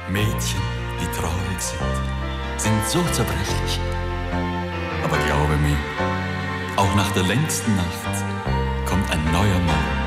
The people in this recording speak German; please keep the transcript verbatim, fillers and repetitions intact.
Mädchen, die traurig sind, sind so zerbrechlich. Aber glaube mir, auch nach der längsten Nacht kommt ein neuer Morgen.